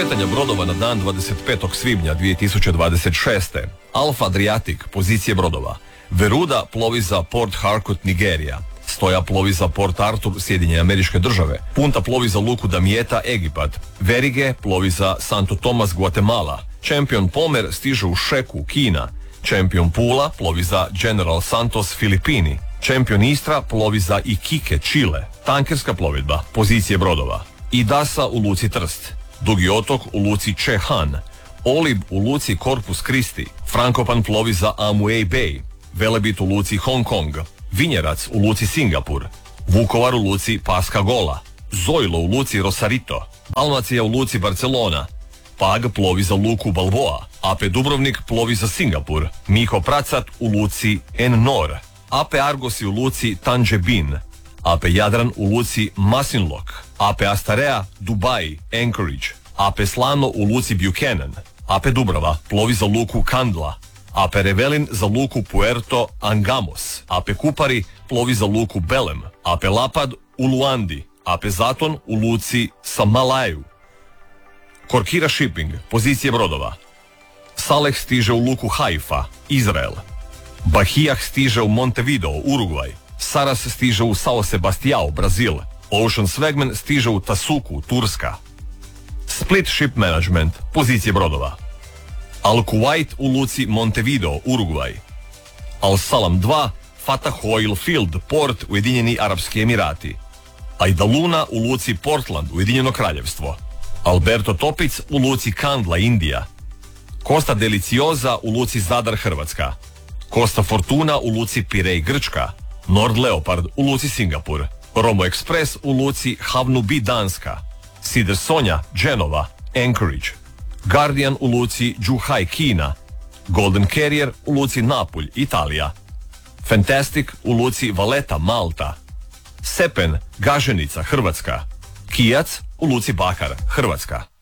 kretanja brodova na dan 25. svibnja 2026. Alfa Adriatic, pozicije brodova. Veruda plovi za Port Harcourt, Nigerija. Stoja plovi za Port Arthur, Sjedinjene Američke Države. Punta plovi za luku Damietta, Egipat. Verige plovi za Santo Tomas, Guatemala. Champion Pomer stiže u Šeku, Kina. Champion Pula plovi za General Santos, Filipini. Champion Istra plovi za Iquique, Čile. Tankerska plovidba, pozicije brodova. Idasa u luci Trst. Dugi otok u luci Čehan. Olib u luci Corpus Christi. Frankopan plovi za Amway Bay. Velebit u luci Hong Kong. Vinjerac u luci Singapur. Vukovar u luci Paska Gola. Zojlo u luci Rosarito. Dalmacija u luci Barcelona. Pag plovi za luku Balboa. AP Dubrovnik plovi za Singapur. Miho Pracat u luci En-Nor. AP Argosi u luci Tanjebin. AP Jadran u luci Masinlok. AP Astarea, Dubai, Anchorage. AP Slano u luci Buchanan. AP Dubrava plovi za luku Kandla. AP Revelin za luku Puerto Angamos. AP Kupari plovi za luku Belem. AP Lapad u Luandi. AP Zaton u luci Samalaju. Korkira Shipping, pozicije brodova. Saleh stiže u luku Haifa, Izrael. Bahijah stiže u Montevideo, Urugvaj. Saras stiže u Sao Sebastião, Brazil. Ocean Swagman stiže u Tasuku, Turska. Split Ship Management, pozicije brodova. Al Kuwait u luci Montevideo, Urugvaj. Al Salam 2, Fatah Oil Field, Port, Ujedinjeni Arapski Emirati. Aidaluna u luci Portland, Ujedinjeno Kraljevstvo. Alberto Topic u luci Kandla, Indija. Costa Deliciosa u luci Zadar, Hrvatska. Costa Fortuna u luci Pirej, Grčka. Nord Leopard u luci Singapur. Romo Express u luci Havnubi, Danska. Sider Sonja, Genova, Anchorage. Guardian u luci Zhuhai, Kina. Golden Carrier u luci Napulj, Italija. Fantastic u luci Valeta, Malta. Sepen, Gaženica, Hrvatska. Kijac u luci Bakar, Hrvatska.